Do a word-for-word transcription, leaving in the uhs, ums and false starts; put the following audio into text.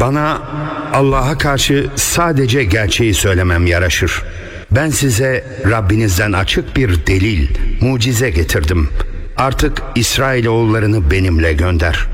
Bana Allah'a karşı sadece gerçeği söylemem yaraşır. Ben size Rabbinizden açık bir delil, mucize getirdim. Artık İsrailoğullarını benimle gönder.